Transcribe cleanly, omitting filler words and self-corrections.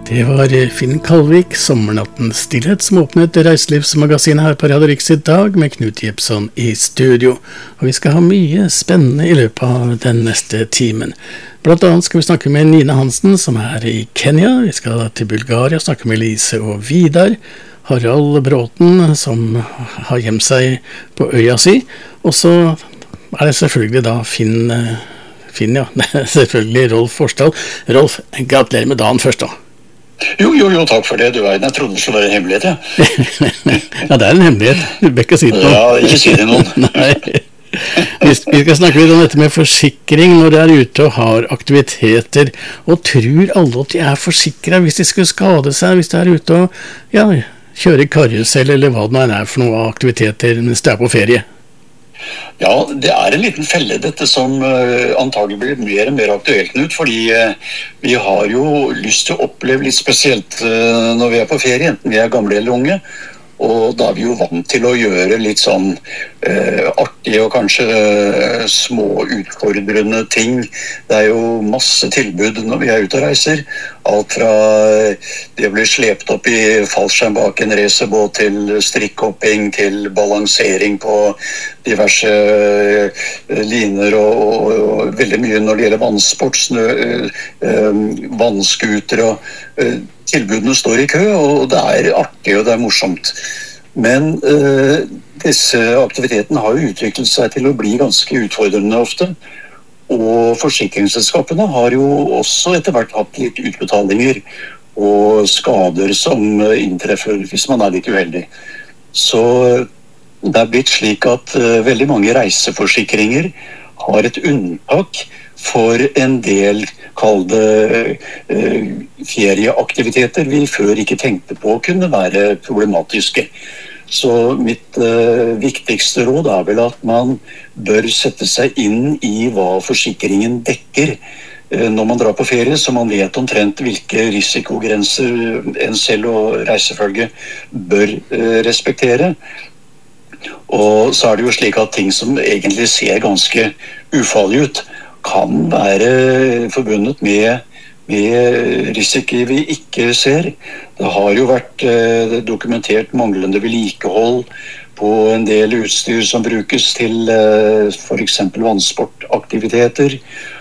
Det var Finn Kalvik, Sommernattens stillhet, som åpnet reiselivsmagasinet her på Radio Riks I dag, med Knut Jepson I studio. Og vi skal ha mye spennende I løpet av den neste timen. Blant annet skal vi snakke med Nina Hansen, som I Kenya. Vi skal til Bulgaria, snakke med Lise og Vidar. Harald Bråten, som har gjemt seg på øya si. Og så det selvfølgelig da Finn, ja, selvfølgelig Rolf Forsdal. Rolf, gratulerer med dagen først da. Jo, takk for det. Du jeg trodde det skulle være en hemmelighet, ja. Ja, det en hemmelighet. Du bør ikke si det noe. Ja, ikke si det noen. Nei. Vi skal snakke litt om dette med forsikring når de ute og har aktiviteter, og tror alle at de forsikret hvis de skulle skade seg, hvis de ute og ja, kjøre karusell eller hva det nå for noen aktiviteter mens de på ferie. Ja, det en liten felle dette som antagelig blir mer og mer aktuelt ut, fordi vi har jo lyst til å oppleve litt spesielt når vi på ferie, enten vi gamle eller unge, og da vi jo vant til å gjøre litt sånn artige og kanskje små utfordrende ting. Det jo masse tilbud når vi ute og reiser. Alt fra det å bli slept opp I fallskjerm bak en racerbåt til strikkhopping, til balansering på diverse liner og veldig mye når det gjelder vannsport, vannskuter og tilbudene står I kø, og det artig og det morsomt. Men disse aktivitetene har jo utviklet seg til å bli ganske utfordrende ofte, og forsikringsselskapene har jo også etter hvert hatt litt utbetalinger og skader som inntreffer hvis man litt uheldig. Så det blitt slik at veldig mange reiseforsikringer har et unntak for en del kalde ferieaktiviteter vi før ikke tenkte på kunne være problematiske. Så mitt viktigste råd vel at man bør sette seg inn I hva forsikringen dekker når man drar på ferie, så man vet omtrent hvilke risikogrenser en selv og reisefølge bør respektere. Og så det jo slik at ting som egentlig ser ganske ufarlig ut, kan være forbundet med risiko vi ikke ser. Det har jo vært dokumentert manglende vedlikehold på en del utstyr som brukes til for eksempel vannsportaktiviteter,